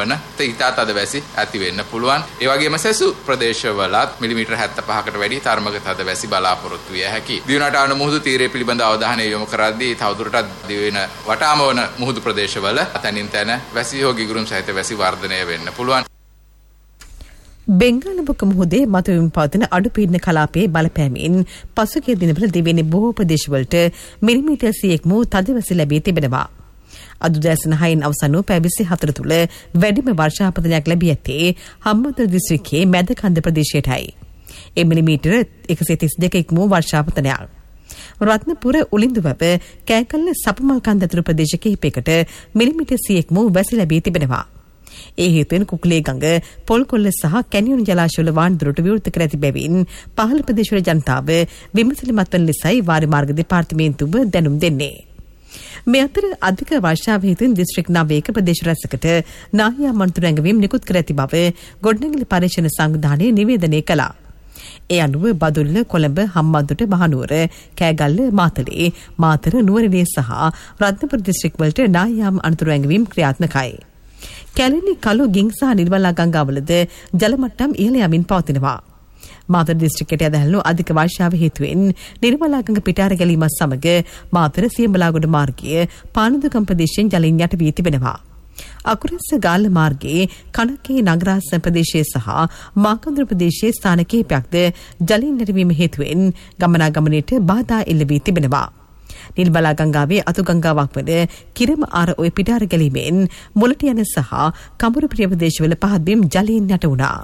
ඉතාත් අද වැසි ඇති වෙන්න පුළුවන්. ඒ වගේම සෙසු ප්‍රදේශවලත් මිලිමීටර් 75කට වැඩි තරමක තද වැසි බලාපොරොත්තු විය හැකියි. දිවයිනට මුහුදු තීරය පිළිබඳ අවධානය යොමු කරද්දී තවදුරටත් දිවයින වටාම වන මුහුදු ප්‍රදේශවල තනින් තන වැසි හෝ ගිගුරුම් සහිත වැසි වර්ධනය වෙන්න පුළුවන්. බෙන්ගාලබොක මුහුදේ මතුවෙමින් පවතින අඩුපීඩන කලාපයේ බලපෑමෙන් පසුගිය දිනවල දිවයිනේ බොහෝ ප්‍රදේශවලට මිලිමීටර් 100ක් වූ තද වැසි ලැබී තිබෙනවා. අද උදෑසන 6න් අවසන් වූ පැය 24 තුළ වැඩිම වර්ෂාපතනයක් ලැබී ඇත්තේ හම්බන්තොට දිස්ත්‍රික්කයේ මැදකන්ද ප්‍රදේශයටයි. ඒ මිලිමීටර 132ක් වූ වර්ෂාපතනයක්. රත්නපුර උලින්දුවැව කෑකල්ල සපුමල් කන්ද ඇතුළු ප්‍රදේශ කිහිපයකට මිලිමීටර් 100ක් වූ වැසි ලැබී තිබෙනවා. ඒ හේතුවෙන් කුකුලේ ගඟ පොල්කොල්ල සහ කැනියොන් ජලාශවල වාහනදුරට විවෘත කර ඇති බැවින් පහළ ප්‍රදේශවල ජනතාව විමසිලිමත් වන ලෙසයි වාරි මාර්ග දෙපාර්තමේන්තුව දැනුම් දෙන්නේ. මේ අතර අධික වර්ෂාව හේතුවෙන් දිස්ත්‍රික් 9ක ප්‍රදේශ රැසකට නාහියා මන්තුරු ඇඟවීම් නිකුත් කර ඇති බව ගොඩනැගිලි පරීක්ෂණ සංවිධානය නිවේදනය කළා. ඒ අනුව බදුල්ල, කොළඹ, හම්බන්තොට, මහනුවර, කෑගල්ල, මාතලේ, මාතර, නුවරඑළිය සහ රත්නපුර දිස්ත්‍රික් වලට නාහියාම් අනතුරු ඇඟවීම් ක්‍රියාත්මකයි. කැලණි, කළු, ගිං සහ නිර්මලා ගංගාවලද ජල මට්ටම් ඉහළ යමින් පවතිනවා. මාතර දිස්ත්‍රික්කයට ඇදහළු අධික වර්ෂාව හේතුවෙන් නිර්මලා ගඟ පිටාර ගැලීමත් සමග මාතර සියඹලාගොඩ මාර්ගයේ පානදුකම් ප්‍රදේශයෙන් ජලයෙන් යට වී තිබෙනවා. අකුරැස්ස ගාල්ල මාර්ගයේ කණකේ නගරාස ප්‍රදේශයේ සහ මාකන්දුර ප්‍රදේශයේ ස්ථාන කිහිපයක්ද ජලයෙන් නැතිවීම හේතුවෙන් ගමනාගමනයට බාධා එල්ල වී තිබෙනවා. නිර්මලා ගංගාවේ අතු ගංගාවක් වන කිරම ආර ඔය පිටාර ගැලීමෙන් මුලට යන සහ කඹුරුපිටිය ප්‍රදේශවල පහත්බිම් ජලයෙන් යට වුණා.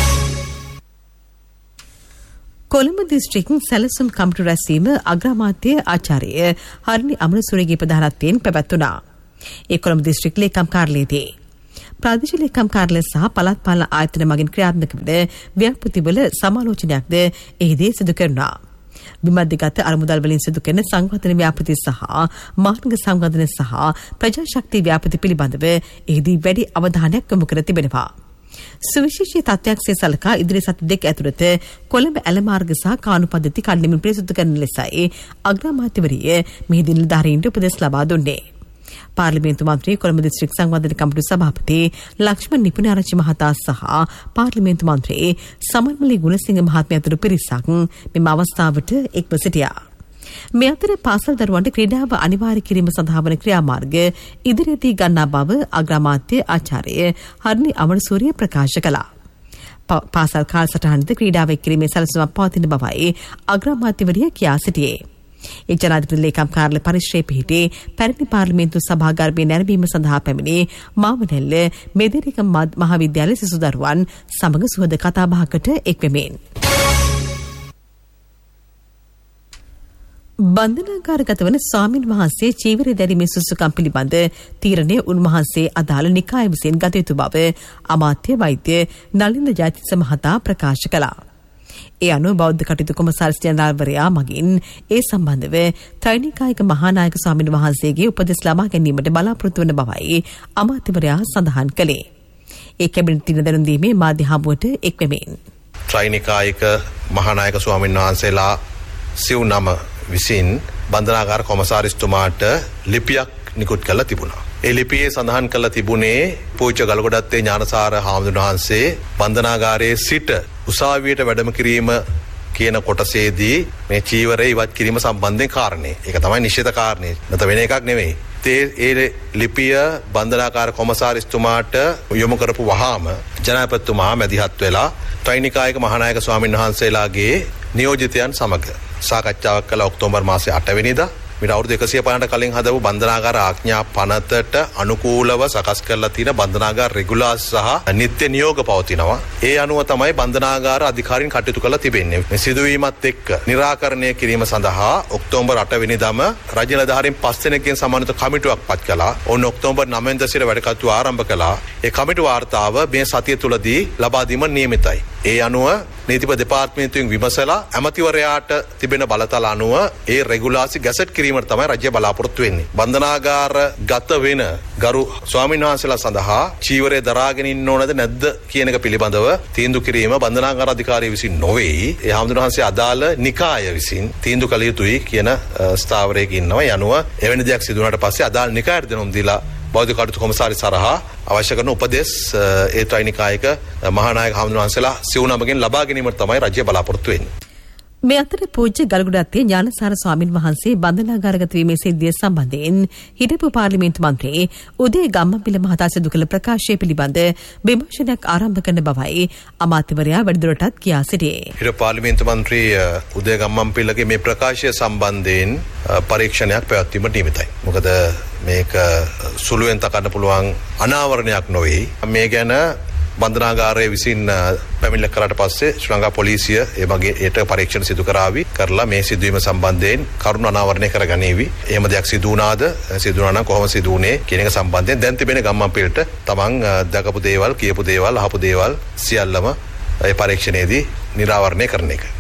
කොළඹ දිස්ත්‍රික් සැලසුම් කමිටු රැස්වීම අග්‍රාමාත්‍ය ආචාර්ය හර්නි අමරසූරියගේ ප්‍රධානත්වයෙන් පැවැත්වුණා. ඒ කොළඹ දිස්ත්‍රික් ලේකම් කාර්යාලයේදී ප්‍රාදේශීය ලේකම් කාර්යාලය සහ පළාත් පාලන ආයතන මගින් ක්‍රියාත්මක වන ව්‍යාපෘතිවල සමාලෝචනයක්ද එහිදී සිදු කෙරුණා. විමධ්‍යගත අරමුදල් වලින් සිදු කරන සංවර්ධන ව්‍යාපෘති සහ මාර්ග සංවර්ධන සහ ප්‍රජාශක්ති ව්‍යාපෘති පිළිබඳව එහිදී වැඩි අවධානයක් යොමු කර තිබෙනවා. සුවිශේෂී තත්ත්වයක් සේ සලකා ඉදිරි සති දෙක ඇතුළත කොළඹ ඇල මාර්ග සහ කානු පද්ධති කඩිනමින් පිරිසුදු කරන ලෙසයි අග්‍රාමාත්‍යවරිය මෙහිදී නිලධාරීන්ට උපදෙස් ලබා දුන්නේ. පාර්ලිමේන්තු මන්ත්‍රී කොළඹ දිස්ත්‍රික් සංවර්ධන කමිටු සභාපති ලක්ෂ්මන් නිපුණාරච්චි මහතා සහ පාර්ලිමේන්තු මන්ත්‍රී සමන්මලි ගුණසිංහ මහත්මිය ඇතුළු පිරිසක් මෙම අවස්ථාවට එක්ව සිටියා. මේ අතර පාසල් දරුවන්ට ක්‍රීඩාව අනිවාර්ය කිරීම සඳහා වන ක්‍රියාමාර්ග ඉදිරියේදී ගන්නා බව අග්‍රාමාත්‍ය ආචාර්ය හර්නි අමරසූරිය ප්‍රකාශ කළා. පාසල් කාලසටහනද ක්‍රීඩාව එක්කිරීමේ සැලසුමක් පවතින බවයි අග්‍රාමාත්‍යවරිය කියා සිටියේ. ඒ ජනාධිපති ලේකම් කාර්යාලය පරිශ්‍රයේ පිහිටි පැරණි පාර්ලිමේන්තු සභාගර්භයේ නැරඹීම සඳහා පැමිණි මාවනැල්ල මෙදිරික මහාවිද්‍යාලයේ සිසු දරුවන් සමග සුහද කතාබහකට එක්වෙමින් බන්ධනාගාරගත වන ස්වාමින් වහන්සේ චීවරය දැරීමේ සුසුකම් පිළිබඳ තීරණය උන්වහන්සේ අදාළ නිකාය විසින් ගත යුතු බව අමාත්‍ය වෛද්‍ය නලින්ද ජයතිස්ස මහතා ප්‍රකාශ කළා. ඒ අනුව බෞද්ධ කටයුතු කොමසාරිස් ජනරාල්වරයා මගින් ඒ සම්බන්ධව ත්‍රිනිකායක මහානායක ස්වාමින් වහන්සේගේ උපදෙස් ලබා ගැනීමට බලාපොරොත්තු වන බවයි අමාත්‍යවරයා සඳහන් කළේ. ඒ කැබිනට් දින දැනුම් දීමේ මාධ්‍ය හමුවට එක්වෙමින් ත්‍රිනිකායක මහානායක ස්වාමින් වහන්සේලා සිව් නම විසින් බන්ධනාගාර කොමසාරිස්තුමාට ලිපියක් නිකුත් කළා තිබුණා. ඒ ලිපියේ සඳහන් කරලා තිබුණේ පූජ්‍ය ගලකොඩත්තේ ඥානසාර හාමුදුරුවෝ වහන්සේ බන්ධනාගාරයේ සිට උසාවියට වැඩම කිරීම කියන කොටසේදී මේ චීවරය ඉවත් කිරීම සම්බන්ධයෙන් කාරණේ. ඒක තමයි නිශ්චිත කාරණේ. නැත වෙන එකක් නෙවෙයි. ඒ ලිපිය බන්ධනාගාර කොමසාරිස්තුමාට යොමු කරපු වහාම ජනාධිපතිතුමා මැදිහත් වෙලා ත්‍රිනිකායක මහානායක ස්වාමීන් වහන්සේලාගේ නියෝජිතයන් සමග සාකච්ඡාවක් කළා ඔක්තෝබර් මාසයේ 8 වෙනිදා. මිට අවුරුදු 150කට කලින් හදපු බන්ධනාගාර ආඥා පනතට අනුකූලව සකස් කරලා තියෙන බන්ධනාගාර රෙගුලාස් සහ නිත්‍ය නියෝග පවතිනවා. ඒ අනුව තමයි බන්ධනාගාර අධිකාරීන් කටයුතු කරලා තිබෙන්නේ. මේ සිදුවීමත් එක්ක निराකරණය කිරීම සඳහා ඔක්තෝබර් 8 වෙනිදාම රාජ්‍ය නිලධාරීන් 5 දෙනෙක්ගෙන් සමන්විත කමිටුවක් පත් කළා. ඔන්න ඔක්තෝබර් 9 වෙනිදා සිට වැඩ කටයුතු ආරම්භ කළා. ඒ කමිටු වාර්තාව මේ සතිය තුලදී ලබා දීම නියමිතයි. ඒ අනුව නීතිපති දෙපාර්තමේන්තුවෙන් විමසලා ඇමතිවරයාට තිබෙන බලතල අනුව ඒ රෙගුලාසි ගැසට් කිරීමට තමයි රාජ්‍ය බලාපොරොත්තු වෙන්නේ. බන්ධනාගාර ගත වෙන ගරු ස්වාමීන් වහන්සේලා සඳහා චීවරය දරාගෙන ඉන්න ඕනද නැද්ද කියන එක පිළිබඳව තීන්දුව කිරීම බන්ධනාගාර අධිකාරිය විසින් නොවේ. ඒ හාමුදුරුවෝ වහන්සේ අදාළ නිකාය විසින් තීන්දුව කළ යුතුයි කියන ස්ථාවරයක ඉන්නවා. ඒ අනුව එවැනි දෙයක් සිදු වුණාට පස්සේ අදාළ නිකායට දෙනුම් දීලා බෞද්ධ කටයුතු කොමසාරිස් හරහා අවශ්‍ය කරන උපදෙස් ඒ ත්‍රිනිකායක මහානායක හාමුදුරුවෝ වහන්සේලා සිව් නමකින් ලබා ගැනීමට තමයි රජය බලාපොරොත්තු වෙන්නේ. මේ අතර පූජ්‍ය ගල්ගොඩත්තේ ඥානසාර ස්වාමින් වහන්සේ බන්ධනාගාරගත වීමේ සිද්ධිය සම්බන්ධයෙන් හිටපු පාර්ලිමේන්තු මන්ත්‍රී උදේ ගම්මන්පිල මහතා සිදු කළ ප්‍රකාශය පිළිබඳ විමර්ශනයක් ආරම්භ කරන බවයි අමාත්‍යවරයා වැඩිදුරටත් කියා සිටියේ. හිටපු පාර්ලිමේන්තු මන්ත්‍රී උදේ ගම්මන්පිලගේ මේ ප්‍රකාශය සම්බන්ධයෙන් පරීක්ෂණයක් පැවැත්වීමට නියමිතයි. මොකද මේක සුළුවෙන් තකන්න පුළුවන් අනාවරණයක් නොවේ. මේ ගැන බන්ධනාගාරයේ විසින් පැමිණිල්ල කරාට පස්සේ ශ්‍රී ලංකා පොලිසිය ඒ වගේ ඒට පරීක්ෂණ සිදු කරලා මේ සිදුවීම සම්බන්ධයෙන් කරුණු අනාවරණය කරගනීවි. එහෙම දෙයක් සිදු වුණාද සිදු වුණා නම් කොහොම සිදු වුණේ කියන එක සම්බන්ධයෙන් දැන් තිබෙන ගම්මන්පිලට තමන් දැකපු දේවල්, කියපු දේවල්, අහපු දේවල් සියල්ලම ඒ පරීක්ෂණයේදී නිරාවරණය කරන එක.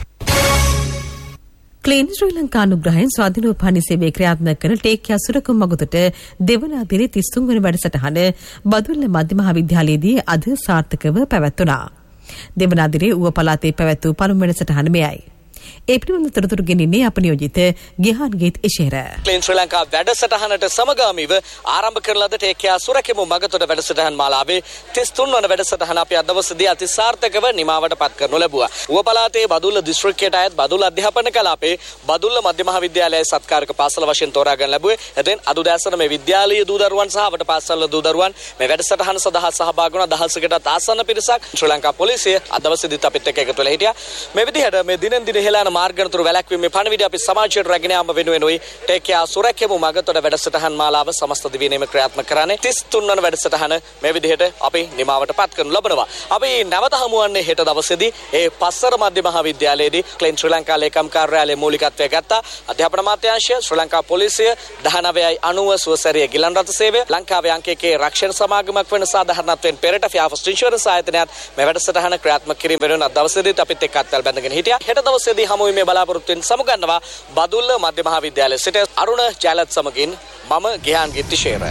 ක්ලීන් ශ්‍රී ලංකා අනුග්‍රහයෙන් ස්වාධීනෝපානි සේවය ක්‍රියාත්මක කරන ටේක්කියා සුරකුම් මගුතට දෙවන අදිරේ 33 වන වැඩසටහන බදුල්ල මධ්‍ය මහාවිද්‍යාලයේදී අද සාර්ථකව පැවැත්වුණා. දෙවන අදිරේ ඌව පළාතේ පැවැත් වූ පළමු වැඩසටහන මෙයයි. ඒ පිළිබඳ තොරතුරු ගෙනින්නේ අප නියෝජිත ගිහාන් ගීත් ඉෂේර. ක්ලීන් ශ්‍රී ලංකා වැඩසටහනට සමගාමීව ආරම්භ කරන ලද ටේක්කියා සුරකිමු මගතොට වැඩසටහන් මාලාවේ 33 වන වැඩසටහන අපි අද දවසේදී අති සාර්ථකව නිමාවට පත් කරනු ලැබුවා. ඌව පළාතේ බදුල්ල දිස්ත්‍රික්කයට අයත් බදුල්ල අධ්‍යාපන කලාපේ බදුල්ල මධ්‍ය මහාවිද්‍යාලයේ සත්කාරක පාසල වශයෙන් තෝරාගෙන ලැබුවේ. එතෙන් අදුදෑසන මේ විද්‍යාලීය දූ දරුවන් සහ වට පාසල් දූ දරුවන් මේ වැඩසටහන සඳහා සහභාගී වුණා. දහසකටත් ආසන්න පිරිසක් ශ්‍රී ලංකා පොලිසිය අද දවසේදීත් අපිත් එක්ක එකතු වෙලා හිටියා. මේ විදිහට මේ දිනෙන් දින හෙළාන මාර්ගනතුරු වැළැක්වීමේ පණිවිඩය අපි සමාජයට රැගෙන යාම වෙනුවෙනුයි ටේක්කියා සුරකිමු මගතොට වැඩසටහන් මාලාව සමස්ත දිවිනේම ක්‍රියාත්මක කරන්නේ. 33 වන වැඩසටහන මේ විදිහට අපි නිමාවට පත් කරනු ලබනවා. අපි නැවත හමු වන්නේ හෙට දවසේදී ඒ පස්සර මධ්‍ය මහාවිද්‍යාලයේදී ක්ලීන් ශ්‍රී ලංකා ලේකම් කාර්යාලයේ මූලිකත්වය ගත්තා. අධ්‍යාපන අමාත්‍යාංශය, ශ්‍රී ලංකා පොලිසිය 19.90 සුවසැරිය ගිලන් රථ සේවය, ලංකාවේ අංක 1 රක්ෂණ සමාගමක් වෙන සාධාරණත්වයෙන් පෙරට ෆියාෆස්ට් ඉන්ෂුරන්ස් ආයතනයත් මේ වැඩසටහන ක්‍රියාත්මක කිරීම වෙනුවෙන් අද දවසේදීත් අපිත් එක්ක අත්වල බැඳගෙන හිටියා. හෙට දවසේදී හමු වීමේ බලාපොරොත්තුෙන් සමුගන්නවා බදුල්ල මධ්‍ය මහාවිද්‍යාලයේ සිට අරුණ ජයලත් සමගින් මම ගිහාන් ගිත්තිශේර.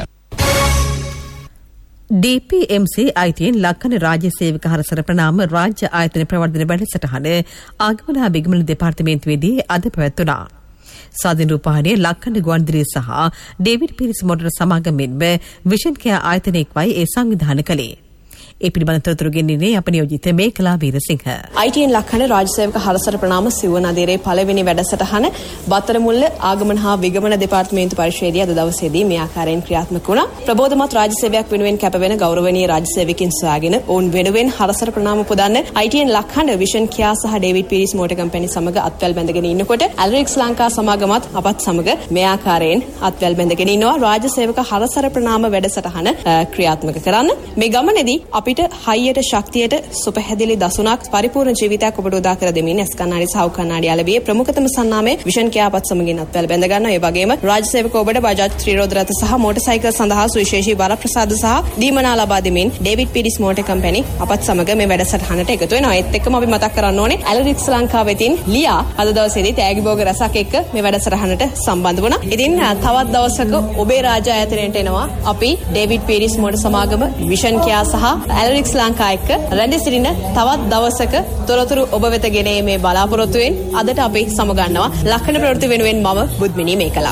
DPMC අයිතියෙන් ලක්කන රාජ්‍ය සේවක හරසර ප්‍රනාම රාජ්‍ය ආයතන ප්‍රවර්ධන වැඩසටහන ආගමන හා බිගමන දෙපාර්තමේන්තුවේදී අද පැවැත්වුණා. ස්වාධීන රූපවාහිනිය ලක්කන ගුවන්විදුලිය සහ ඩේවිඩ් පිරිස් මොඩර් සමාගමෙන්ම විෂන් කෙයා ආයතනයකයි ඒ සංවිධානය කළේ. ඒ පිළිබඳ තොරතුරු ගෙනින්නේ අප නියෝජිත මේකලා වීරසිංහ. ITN ලක්හන රාජ්‍ය සේවක හරසර ප්‍රනාම සිව්වන අදිරේ පළවෙනි වැඩසටහන බත්තරමුල්ල ආගමන හා විගමන දෙපාර්තමේන්තු පරිශ්‍රයේදී අද දවසේදී මේ ආකාරයෙන් ක්‍රියාත්මක වුණා. ප්‍රබෝධමත් රාජ්‍ය සේවයක් වෙනුවෙන් කැපවෙන ගෞරවනීය රාජ්‍ය සේවකින් සොයාගෙන ඔවුන් වෙනුවෙන් හරසර ප්‍රනාම පුදන්න ITN ලක්හන විෂන් කියා සහ ඩේවිඩ් පීරිස් මෝටර් කම්පැනි සමග අත්වැල් බැඳගෙන ඉන්නකොට ඇලරික්ස් ලංකා සමාගමත් අපත් සමග මේ ආකාරයෙන් අත්වැල් බැඳගෙන ඉන්නවා රාජ්‍ය සේවක හරසර ප්‍රනාම වැඩසටහන ක්‍රියාත්මක කරන්න. මේ ගමනේදී අපිට හයියට ශක්තියට සුපහැදිලි දසුණක් පරිපූර්ණ ජීවිතයක් ඔබට උදා කර දෙමින් ඇස් කණ්ණාඩි සහ කණ්ණාඩි අලවියේ ප්‍රමුඛතම සන්නාමයේ විෂන් කියාපත් සමගින් අත්වැල් බැඳ ගන්නවා. ඒ වගේම රාජ්‍ය සේවක ඔබට බජාජ් ත්‍රිරෝද රථ සහ මෝටර් සයිකල් සඳහා සුවිශේෂී වරප්‍රසාද සහ දීමනා ලබා දෙමින් ඩේවිඩ් පීරිස් මෝටර් කම්පැනි අපත් සමග මේ වැඩසටහනට එකතු වෙනවා. ඒත් එක්කම අපි මතක් කරන්න ඕනේ ඇලරික්ස් ලංකාව වෙතින් ලියා අද දවසේදී තෑගි භෝග රසක් එක්ක මේ වැඩසටහනට සම්බන්ධ වුණා. ඉතින් තවත් දවසක ඔබේ රාජ්‍ය ආයතනයට එනවා අපි ඩේවිඩ් පීරිස් මෝටර් සමාගම විෂන් කියා සහ ඇලරික්ස් ලංකා එක්ක රැඳී සිටින තවත් දවසක තොරතුරු ඔබ වෙත ගෙනීමේ බලාපොරොත්තුවෙන් අදට අපි සමගන්නවා ලක්කන ප්‍රවෘත්ති වෙනුවෙන් මම බුද්ධමිනී මේකලා.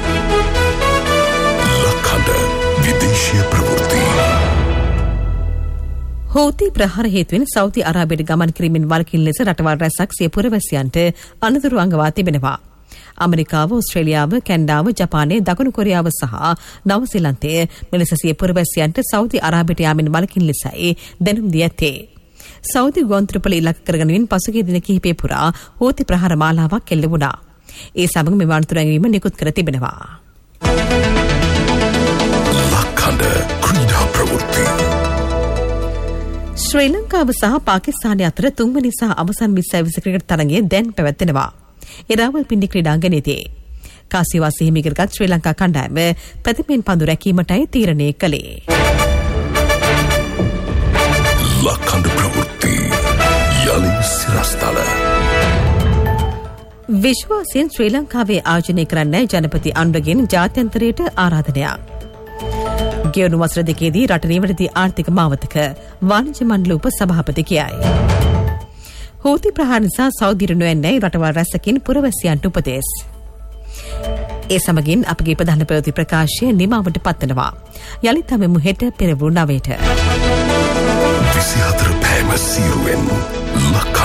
ලක්කන විදේශීය ප්‍රවෘත්ති. හෝති ප්‍රහාර හේතුවෙන් සෞදි අරාබියට ගමන් කිරීමෙන් වළකින ලෙස රටවල් රැසක් සිය පුරවැසියන්ට අනතුරු අඟවා තිබෙනවා. අමරිකාව, ඕස්ට්‍රේලියාව, කැනඩාව, ජපානය, දකුණු කොරියාව සහ නවසීලන්තය මෙලෙස සිය පුරවැසියන්ට සෞදි අරාබියට යාමෙන් වළකින ලෙසයි දැනුම් දී ඇත්තේ. සෞදි ගුවන්තොටුපළ ඉලක්ක කරගෙනමින් පසුගිය දින කිහිපය පුරා හෝති ප්‍රහාර මාලාවක් එල්ල වුණා. ඒ සමග මෙම අනතුරු ඇඟවීම නිකුත් කර තිබෙනවා. ලක්කන ක්‍රීඩා ප්‍රවෘත්ති. ශ්‍රී ලංකාව සහ පාකිස්තානය අතර තුන්වැනි සහ අවසන් 20 ක්‍රිකට් තරගය දැන් පැවැත්වෙනවා. එරාවල් පිණ්ඩි ක්‍රීඩාංගණයේදී කාසිවාසී හිමිකරගත් ශ්‍රී ලංකා කණ්ඩායම ප්‍රතිමෙන් පන්දු රැකීමටයි තීරණය කළේ. ලක්කන්ඩ ප්‍රවෘත්ති යලි සිරස්තල. විශ්වාසයෙන් ශ්‍රී ලංකාවේ ආයෝජනය කරන්න ජනපති අනුරගෙන් ජාත්‍යන්තරයට ආරාධනයක්. ගෙවුණු වසර දෙකේදී රට නිවැරදි ආර්ථික මාවතක වාණිජ්‍ය මණ්ඩල උප සභාපති කියයි. හෝති ප්‍රහාර නිසා සෞදියට නොයන්නයි රටවල් රැසකින් පුරවැසියන්ට උපදෙස්. ඒ සමගින් අපගේ ප්‍රධාන ප්‍රවෘත්ති ප්‍රකාශය නිමාවට පත්වනවා. යලිත් අමෙමු හෙට පෙරවරු 9ට. 24 පෑම සීරුවෙන් ලක්කා